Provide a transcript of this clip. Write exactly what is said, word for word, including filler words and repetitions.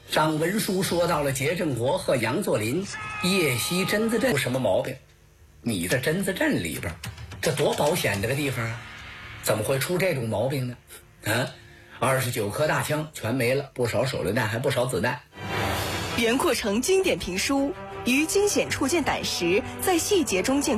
张文书说到了节振国和杨作霖夜袭榛子镇有什么毛病？你在榛子镇里边，这多保险的个地方啊，怎么会出这种毛病呢？啊，二十九颗大枪全没了，不少手榴弹，还不少子弹。 袁阔成经典评书，于惊险处见胆识，在细节中见